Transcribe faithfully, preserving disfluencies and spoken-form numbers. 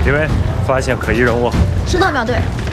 李威，发现可疑人物。 收到，秒队。